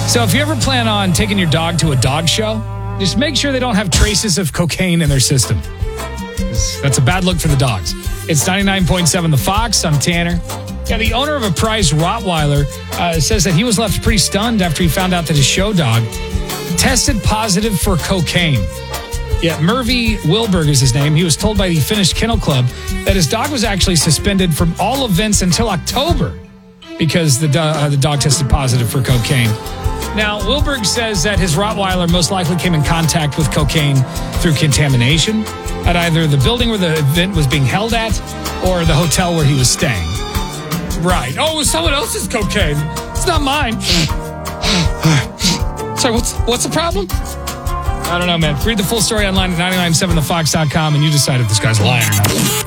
So if you ever plan on taking your dog to a dog show, just make sure they don't have traces of cocaine in their system. That's a bad look for the dogs. It's 99.7 The Fox. I'm Tanner. Yeah, the owner of a prized Rottweiler says that he was left pretty stunned after he found out that his show dog tested positive for cocaine. Yeah, Murphy Wilberg is his name. He was told by the Finnish Kennel Club that his dog was actually suspended from all events until October because the dog tested positive for cocaine. Now, Wilberg says that his Rottweiler most likely came in contact with cocaine through contamination at either the building where the event was being held at or the hotel where he was staying. Right. Oh, it was someone else's cocaine. It's not mine. Sorry, what's the problem? I don't know, man. Read the full story online at 997thefox.com and you decide if this guy's lying or not.